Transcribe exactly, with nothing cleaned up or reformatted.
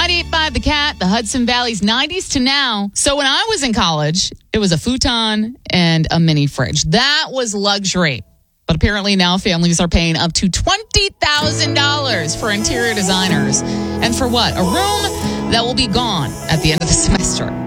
ninety-eight point five The Cat, the Hudson Valley's nineties to now. So when I was in college, it was a futon and a mini fridge. That was luxury. But apparently now families are paying up to twenty thousand dollars for interior designers. And for what? A room that will be gone at the end of the semester.